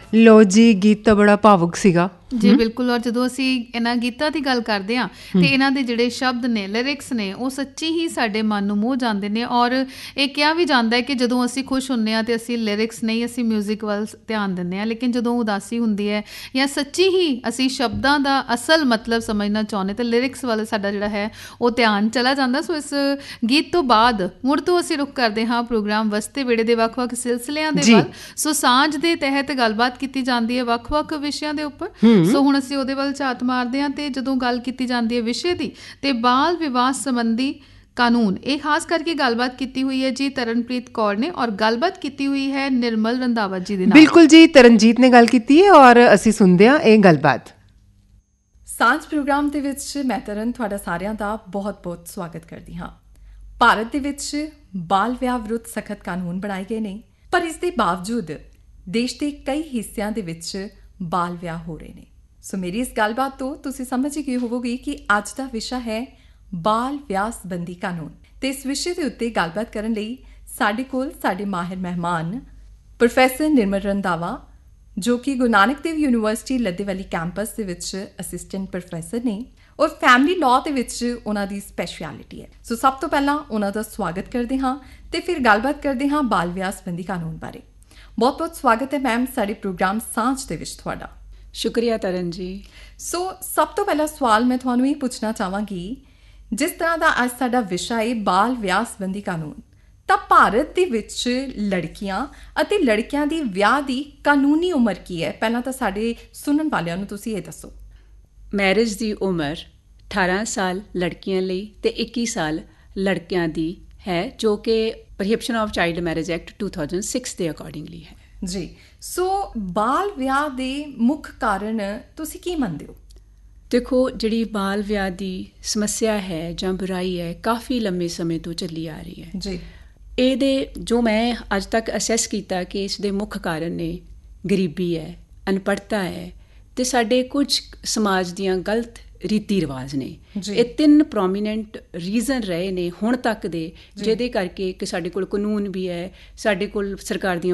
ਲੋ ਜੀ, ਗੀਤ ਤਾਂ ਬੜਾ ਭਾਵੁਕ ਸੀਗਾ ਜੀ ਬਿਲਕੁਲ। ਔਰ ਜਦੋਂ ਅਸੀਂ ਇਹਨਾਂ ਗੀਤਾਂ ਦੀ ਗੱਲ ਕਰਦੇ ਹਾਂ ਤੇ ਇਹਨਾਂ ਦੇ ਜਿਹੜੇ ਸ਼ਬਦ ਨੇ, ਲਿਰਿਕਸ ਨੇ, ਉਹ ਸੱਚੀ ਹੀ ਸਾਡੇ ਮਨ ਨੂੰ ਮੋਹ ਜਾਂਦੇ ਨੇ। ਔਰ ਇਹ ਕਿਹਾ ਵੀ ਜਾਂਦਾ ਹੈ ਕਿ ਜਦੋਂ ਅਸੀਂ ਖੁਸ਼ ਹੁੰਦੇ ਹਾਂ ਤੇ ਅਸੀਂ ਲਿਰਿਕਸ ਨਹੀਂ, ਅਸੀਂ ਮਿਊਜ਼ਿਕ ਵੱਲ ਧਿਆਨ ਦਿੰਦੇ ਹਾਂ। ਲੇਕਿਨ ਜਦੋਂ ਉਦਾਸੀ ਹੁੰਦੀ ਹੈ ਜਾਂ ਸੱਚੀ ਹੀ ਅਸੀਂ ਸ਼ਬਦਾਂ ਦਾ ਅਸਲ ਮਤਲਬ ਸਮਝਣਾ ਚਾਹੁੰਦੇ ਤਾਂ ਲਿਰਿਕਸ ਵੱਲ ਸਾਡਾ ਜਿਹੜਾ ਹੈ ਉਹ ਧਿਆਨ ਚਲਾ ਜਾਂਦਾ। ਸੋ ਇਸ ਗੀਤ ਤੋਂ ਬਾਅਦ ਮੁੜ ਤੋਂ ਅਸੀਂ ਰੁਖ ਕਰਦੇ ਹਾਂ ਪ੍ਰੋਗਰਾਮ ਵਸਤੇ ਵਿਹੜੇ ਦੇ ਵੱਖ-ਵੱਖ ਸਿਲਸਿਲਿਆਂ ਦੇ ਵੱਲ। ਸੋ ਸਾਂਝ ਦੇ ਤਹਿਤ ਗੱਲਬਾਤ ਕੀਤੀ ਜਾਂਦੀ ਹੈ ਵੱਖ-ਵੱਖ ਵਿਸ਼ਿਆਂ ਦੇ ਉੱਪਰ। ਸੋ ਹੁਣ ਅਸੀਂ ਉਹਦੇ ਵੱਲ ਝਾਤ ਮਾਰਦੇ ਹਾਂ। ਤੇ ਜਦੋਂ ਗੱਲ ਕੀਤੀ ਜਾਂਦੀ ਹੈ ਵਿਸ਼ੇ ਦੀ ਤੇ ਬਾਲ ਵਿਵਾਹ ਸੰਬੰਧੀ ਕਾਨੂੰਨ, ਇਹ ਖਾਸ ਕਰਕੇ ਗੱਲਬਾਤ ਕੀਤੀ ਹੋਈ ਹੈ ਜੀ ਤਰਨਪ੍ਰੀਤ ਕੌਰ ਨੇ, ਔਰ ਗੱਲਬਾਤ ਕੀਤੀ ਹੋਈ ਹੈ ਨਿਰਮਲ ਰੰਧਾਵਾ ਜੀ ਦੇ ਨਾਲ। ਬਿਲਕੁਲ ਜੀ, ਤਰਨਜੀਤ ਨੇ ਗੱਲ ਕੀਤੀ ਹੈ ਔਰ ਅਸੀਂ ਸੁਣਦੇ ਹਾਂ ਇਹ ਗੱਲਬਾਤ। ਸਾਂਝ ਪ੍ਰੋਗਰਾਮ ਦੇ ਵਿੱਚ ਮੈਂ ਤਰਨ ਤੁਹਾਡਾ ਸਾਰਿਆਂ ਦਾ ਬਹੁਤ-ਬਹੁਤ ਸਵਾਗਤ ਕਰਦੀ ਹਾਂ। ਭਾਰਤ ਦੇ ਵਿੱਚ ਬਾਲ ਵਿਆਹ ਵਿਰੁੱਧ ਸਖਤ ਕਾਨੂੰਨ ਬਣਾਏ ਗਏ ਨੇ, ਪਰ ਇਸ ਦੇ ਬਾਵਜੂਦ ਦੇਸ਼ ਦੇ ਕਈ ਹਿੱਸਿਆਂ ਦੇ ਵਿੱਚ ਬਾਲ ਵਿਆਹ ਹੋ ਰਹੇ ਨੇ। ਸੋ ਮੇਰੀ ਇਸ ਗੱਲਬਾਤ ਤੋਂ ਤੁਸੀਂ ਸਮਝ ਹੀ ਗਏ ਹੋਵੋਗੇ ਕਿ ਅੱਜ ਦਾ ਵਿਸ਼ਾ ਹੈ ਬਾਲ ਵਿਆਹ ਸੰਬੰਧੀ ਕਾਨੂੰਨ। ਤੇ ਇਸ ਵਿਸ਼ੇ ਦੇ ਉੱਤੇ ਗੱਲਬਾਤ ਕਰਨ ਲਈ ਸਾਡੇ ਕੋਲ ਸਾਡੇ ਮਾਹਿਰ ਮਹਿਮਾਨ ਪ੍ਰੋਫੈਸਰ ਨਿਰਮਲ ਰੰਧਾਵਾ, ਜੋ ਕਿ ਗੁਰੂ ਨਾਨਕ ਦੇਵ ਯੂਨੀਵਰਸਿਟੀ ਲੱਦੇਵਾਲੀ ਕੈਂਪਸ ਦੇ ਵਿੱਚ ਅਸਿਸਟੈਂਟ ਪ੍ਰੋਫੈਸਰ ਨੇ ਔਰ ਫੈਮਿਲੀ ਲਾਅ ਦੇ ਵਿੱਚ ਉਹਨਾਂ ਦੀ ਸਪੈਸ਼ਲਿਟੀ ਹੈ। ਸੋ ਸਭ ਤੋਂ ਪਹਿਲਾਂ ਉਹਨਾਂ ਦਾ ਸਵਾਗਤ ਕਰਦੇ ਹਾਂ ਤੇ ਫਿਰ ਗੱਲਬਾਤ ਕਰਦੇ ਹਾਂ ਬਾਲ ਵਿਆਹ ਸੰਬੰਧੀ ਕਾਨੂੰਨ ਬਾਰੇ। ਬਹੁਤ-ਬਹੁਤ ਸਵਾਗਤ ਹੈ ਮੈਮ ਸਾਡੇ ਪ੍ਰੋਗਰਾਮ ਸਾਂਝ ਦੇ ਵਿੱਚ ਤੁਹਾਡਾ। ਸ਼ੁਕਰੀਆ ਤਰਨ ਜੀ। ਸੋ ਸਭ ਤੋਂ ਪਹਿਲਾ ਸਵਾਲ ਮੈਂ ਤੁਹਾਨੂੰ ਇਹ ਪੁੱਛਣਾ ਚਾਹਾਂਗੀ, ਜਿਸ ਤਰ੍ਹਾਂ ਦਾ ਅੱਜ ਸਾਡਾ ਵਿਸ਼ਾ ਹੈ ਬਾਲ ਵਿਆਹ ਸੰਬੰਧੀ ਕਾਨੂੰਨ, ਤਾਂ ਭਾਰਤ ਦੇ ਵਿੱਚ ਲੜਕੀਆਂ ਅਤੇ ਲੜਕਿਆਂ ਦੀ ਵਿਆਹ ਦੀ ਕਾਨੂੰਨੀ ਉਮਰ ਕੀ ਹੈ? ਪਹਿਲਾਂ ਤਾਂ ਸਾਡੇ ਸੁਣਨ ਵਾਲਿਆਂ ਨੂੰ ਤੁਸੀਂ ਇਹ ਦੱਸੋ। ਮੈਰਿਜ ਦੀ ਉਮਰ 18 ਸਾਲ ਲੜਕੀਆਂ ਲਈ ਤੇ 21 ਸਾਲ ਲੜਕਿਆਂ ਦੀ ਹੈ, ਜੋ ਕਿ ਪ੍ਰੋਹਿਬਿਸ਼ਨ ਆਫ ਚਾਈਲਡ ਮੈਰਿਜ ਐਕਟ 2006 ਦੇ ਅਕੋਰਡਿੰਗਲੀ ਹੈ ਜੀ। ਸੋ ਬਾਲ ਵਿਆਹ ਦੇ ਮੁੱਖ ਕਾਰਨ ਤੁਸੀਂ ਕੀ ਮੰਨਦੇ ਹੋ? ਦੇਖੋ, ਜਿਹੜੀ ਬਾਲ ਵਿਆਹ ਦੀ ਸਮੱਸਿਆ ਹੈ ਜਾਂ ਬੁਰਾਈ ਹੈ, ਕਾਫੀ ਲੰਮੇ ਸਮੇਂ ਤੋਂ ਚੱਲੀ ਆ ਰਹੀ ਹੈ ਜੀ। ਇਹਦੇ ਜੋ ਮੈਂ ਅੱਜ ਤੱਕ ਅਸੈਸ ਕੀਤਾ ਕਿ ਇਸ ਦੇ ਮੁੱਖ ਕਾਰਨ ਨੇ ਗਰੀਬੀ ਹੈ, ਅਨਪੜ੍ਹਤਾ ਹੈ ਤੇ ਸਾਡੇ ਕੁਝ ਸਮਾਜ ਦੀਆਂ ਗਲਤ ਰੀਤੀ ਰਿਵਾਜ ਨੇ। ਇਹ 3 ਪ੍ਰੋਮੀਨੈਂਟ ਰੀਜ਼ਨ ਰਹੇ ਨੇ ਹੁਣ ਤੱਕ ਦੇ, ਜਿਹਦੇ ਕਰਕੇ ਕਿ ਸਾਡੇ ਕੋਲ ਕਾਨੂੰਨ ਵੀ ਹੈ, ਸਾਡੇ ਕੋਲ ਸਰਕਾਰ ਦੀਆਂ